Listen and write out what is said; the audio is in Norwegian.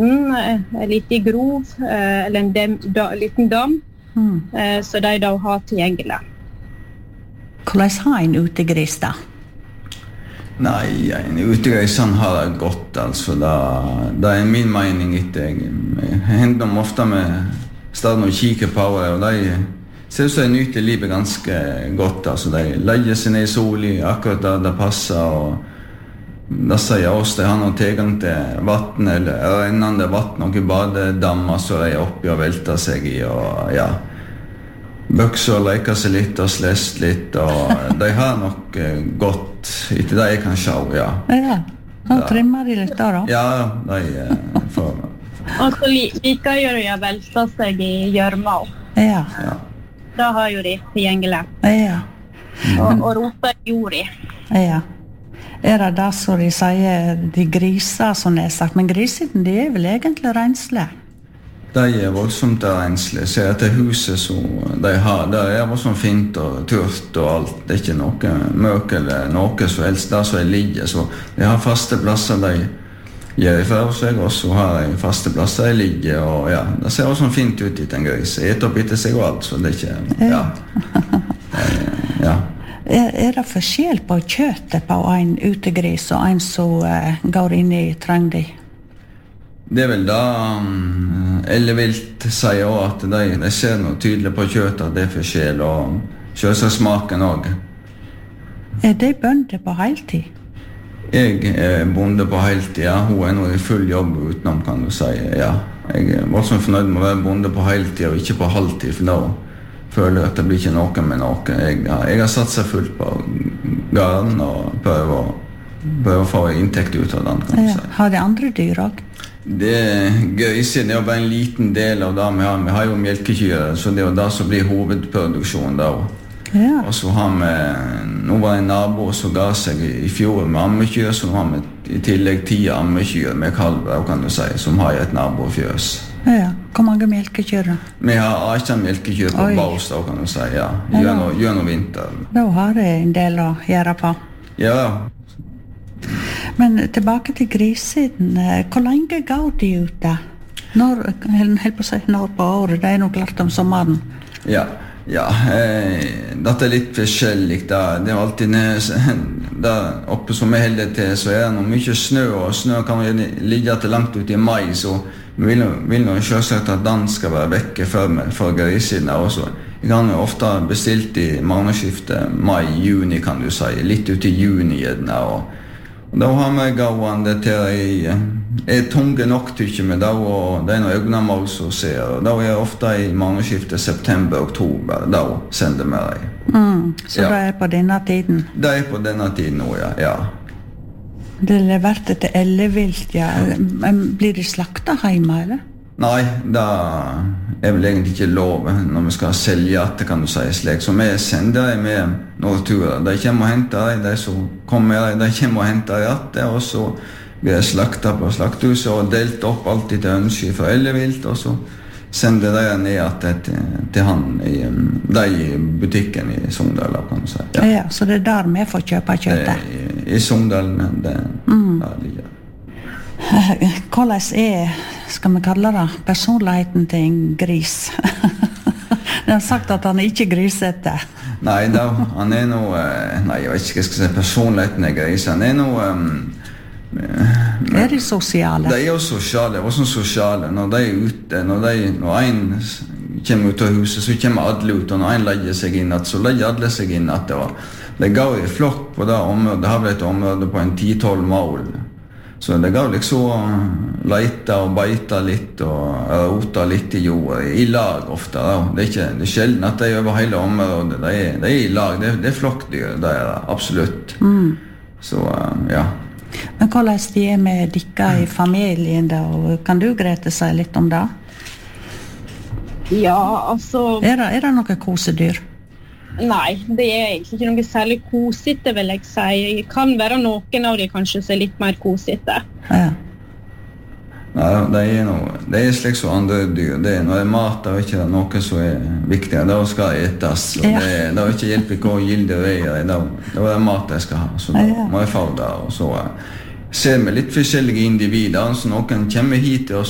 liten grov, eller en liten dam, så de da har tilgjengelig. Hvordan har en utegris da? Nei, en utegris han har det godt, altså. Det min mening etter. Jeg hender dem ofte med stadig å kikke på det, og de ser ut som de nyter livet ganske godt. Altså, de legger seg ned i solen akkurat der det passer, og da sier oss de har noen tilgang til vatten, eller rennende vatten, noen badedammer som de er oppi og velter seg i, og ja, bøkser og leker seg litt og slest litt, og de har nok godt etter det jeg kan se, ja. Ja, så trimmer de litt da? Ja, de får... Og så liker jo de å velte seg i gjørma. Ja. Da har jo de tilgjengelig. Ja. Og roter jord i. Ja. Det da som de sier, de griser som det sagt, men grisene de vel egentlig renslige? De voldsomt renslige. Se at det huset som de har, det voldsomt fint og tørt og alt. Det ikke noe møk eller noe som helst der som ligger. Så de har faste plasser de gjør for seg, og så har de faste plasser de ligger. Og ja, det ser også fint ut i den gris. Et opp etter seg og alt, så det ikke... Ja. Ja. Det forskjell på kjøttet på en utegris og en som går inn i trengde? Det vel da Ellevilt sier også at de ser noe tydelig på kjøttet at det forskjell, og kjøttsmaken også. De bønder på heltid? Jeg bonde på heltid, ja. Hun nå i full jobb utenom, kan du si, ja. Jeg også fornøyd med å være bonde på heltid og ikke på halvtid, for da føler jeg at det blir ikke noe med noe. Jeg har satt seg fullt på gården og prøver å få inntekt ut av den, kan du si. Har de andre dyr også? Grisen er jo bare en liten del av det vi har. Vi har jo melkekyr, så det er jo det som blir hovedproduksjonen da. Ja. Og så har vi, nå var en nabo som ga seg i fjor med ammekyr, så nå har vi i tillegg 10 ammekyr med kalver, kan du si, som har et nabofjøs. Ja, hvor mange melkekyr da? Vi har 18 melkekyr på baus da, kan du si, ja, gjennom vinter. Da har det en del å gjøre på. Ja. Men tilbake til grissiden, hvor lenge går de ute? Helt på å si, når på året, det er nok klart om sommeren. Ja, dette litt forskjellig da. Det alltid der oppe som vi holder til, så det noe mye snø, og snø kan jo ligge til langt ut i mai, så vi vil nå selvsagt at den skal være vekke for grissiden også. Jeg kan jo ofte bestilt i månedsskiftet mai-juni, kan du si, litt ut i juni gjerne, og da har vi gående til tunge nok, tykker vi da, og det noen øynemål som ser, og da er ofte i månedsskiftet september-oktober, da sender vi dem. Så det er på denne tiden? Det er på denne tiden nå, ja. Det er vært etter ellevilt, ja. Blir de slaktet hjemme, eller? Nei, det er vel egentlig ikke lov når vi skal selge at det kan du si slik. Så vi sender dem med noen turer. De kommer og henter dem, de som kommer, de kommer og henter dem, og så blir det slaktet på slakthuset og delt opp alltid til ønske for ellevilt, og så sender de ned til han i butikken i Sogndal, kan du si. Ja, så det er der vi får kjøpe kjøttet? I Sogndal, det ligger. Hvordan skal vi kalle det, personligheten til en gris? De har sagt at han ikke grisete. Nei, han er noe... Nei, jeg vet ikke hva jeg skal si. Personligheten er gris. Han er noe... Er de sosiale? De er jo sosiale. Hva som sosiale? Når de er ute, når en kommer ut av huset, så kommer alle ut. Og når en legger seg inn, så legger alle seg inn. Det går i flokk på det området. Det har vært et område på en 10-12 mål. Så det går liksom leite og beite litt og rota litt i jord, i lag ofte. Det er sjelden at de er over hele området. De er i lag, det er flokkdyr, det er det, absolutt. Så, ja. Men hvordan de er med dere i familien da? Kan du, Grete, si litt om det? Ja, altså... Er det noen kosedyr? Nei, det er egentlig ikke noe særlig kosete, vil jeg si. Det kan være noen av de kanskje som er litt mer kosete. Ja. Nei, det er slik som andre dyr. Når det er mat, det er ikke noe som er viktig. Det skal etes. Det er ikke hjelp i hva gilde det er. Det er mat jeg skal ha, så da må jeg få det. Og så ser vi litt forskjellige individer, så noen kommer hit til oss